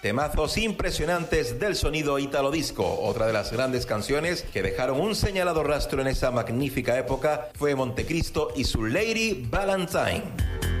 Temazos impresionantes del sonido italo disco. Otra de las grandes canciones que dejaron un señalado rastro en esa magnífica época fue Montecristo y su Lady Valentine.